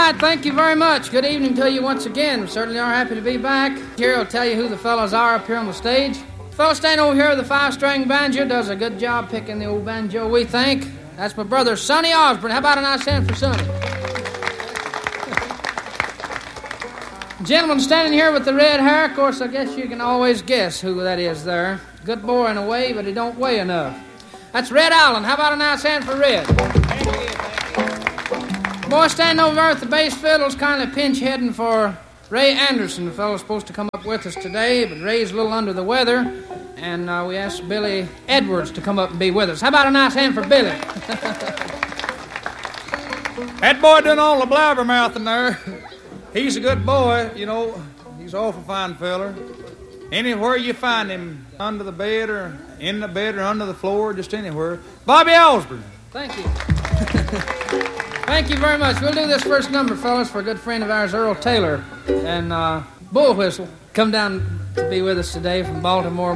right, thank you very much. Good evening to you once again. We certainly are happy to be back. Here I'll tell you who the fellows are up here on the stage. The fellow standing over here with the 5-string banjo does a good job picking the old banjo, we think. That's my brother, Sonny Osborne. How about a nice hand for Sonny? Gentleman standing here with the red hair, of course, I guess you can always guess who that is there. Good boy in a way, but he don't weigh enough. That's Red Allen. How about a nice hand for Red? Boy standing over there at the bass fiddle is kind of pinch heading for Ray Anderson. The fellow's supposed to come up with us today, but Ray's a little under the weather, and we asked Billy Edwards to come up and be with us. How about a nice hand for Billy? That boy doing all the blabbermouthing there. He's a good boy, you know. He's an awful fine feller. Anywhere you find him, under the bed or in the bed or under the floor, just anywhere. Bobby Osborne. Thank you. Thank you very much. We'll do this first number, fellas, for a good friend of ours, Earl Taylor. And Bull Whistle, come down to be with us today from Baltimore.